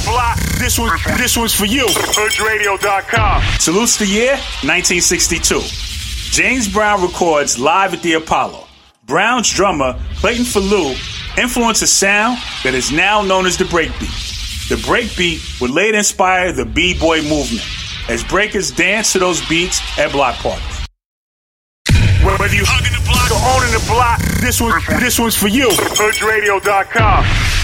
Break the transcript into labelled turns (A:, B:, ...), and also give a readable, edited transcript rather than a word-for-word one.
A: block, this one's for you. HoodRadio.com. Salutes the year, 1962. James Brown records live at the Apollo. Brown's drummer, Clayton Falou, influenced a sound that is now known as the breakbeat. The breakbeat would later inspire the B-boy movement, as breakers dance to those beats at block parties. Whether you hugging the block or owning the block, this one's for you. HoodRadio.com.